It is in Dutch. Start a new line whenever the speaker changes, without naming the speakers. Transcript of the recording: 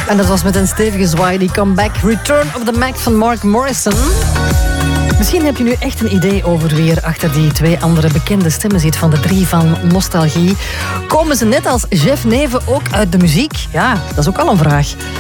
En dat was met een stevige zwaai die comeback Return of the Mac van Mark Morrison. Misschien heb je nu echt een idee over wie er achter die 2 andere bekende stemmen zit van de 3 van Nostalgie. Komen ze net als Jeff Neven ook uit de muziek? Ja, dat is ook al een vraag.